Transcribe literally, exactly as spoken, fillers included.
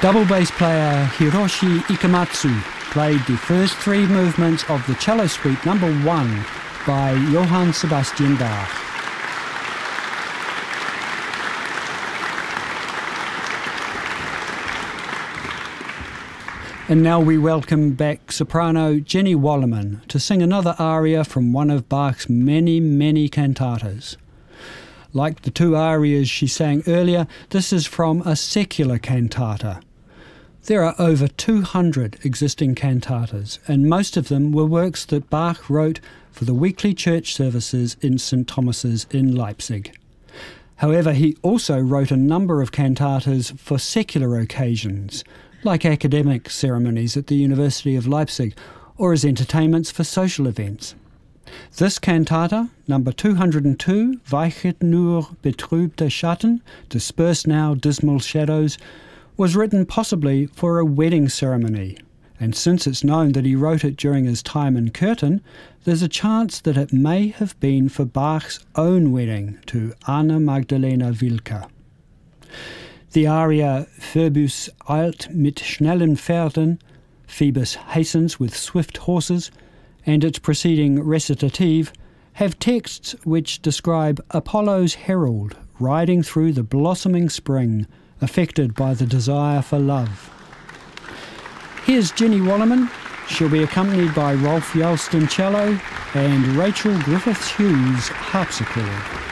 Double bass player Hiroshi Ikematsu played the first three movements of the Cello Suite number one by Johann Sebastian Bach. And now we welcome back soprano Jenny Wallerman to sing another aria from one of Bach's many, many cantatas. Like the two arias she sang earlier, this is from a secular cantata. There are over two hundred existing cantatas, and most of them were works that Bach wrote for the weekly church services in Saint Thomas's in Leipzig. However, he also wrote a number of cantatas for secular occasions, like academic ceremonies at the University of Leipzig, or as entertainments for social events. This cantata, number two hundred two, Weichet nur betrübte Schatten, Disperse Now Dismal Shadows, was written possibly for a wedding ceremony, and since it's known that he wrote it during his time in Curtin, there's a chance that it may have been for Bach's own wedding to Anna Magdalena Wilke. The aria Phoebus eilt mit schnellen Pferden, Phoebus hastens with swift horses, and its preceding recitative have texts which describe Apollo's herald riding through the blossoming spring, affected by the desire for love. Here's Jenny Wallerman. She'll be accompanied by Rolf Yalston cello and Rachel Griffiths-Hughes harpsichord.